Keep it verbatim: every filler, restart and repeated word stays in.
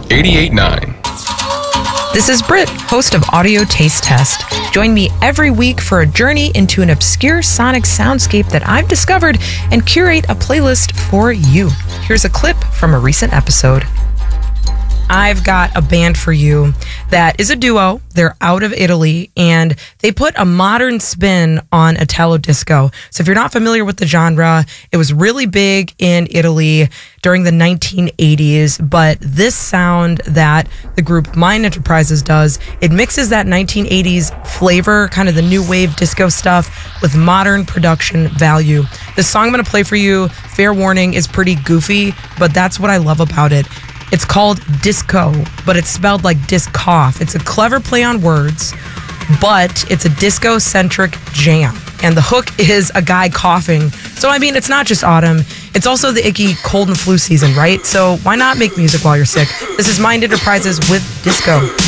eighty-eight point nine. This is Britt, host of Audio Taste Test. Join me every week for a journey into an obscure sonic soundscape that I've discovered and curate a playlist for you. Here's a clip from a recent episode. I've got a band for you that is a duo. They're out of Italy, and they put a modern spin on Italo disco. So if you're not familiar with the genre, it was really big in Italy during the nineteen eighties, but this sound that the group Mind Enterprises does, it mixes that nineteen eighties flavor, kind of the new wave disco stuff, with modern production value. The song I'm going to play for you, fair warning, is pretty goofy, but that's what I love about it. It's called Disco, but it's spelled like disc cough. It's a clever play on words, but it's a disco-centric jam. And the hook is a guy coughing. So, I mean, it's not just autumn. It's also the icky cold and flu season, right? So why not make music while you're sick? This is Mind Enterprises with Disco.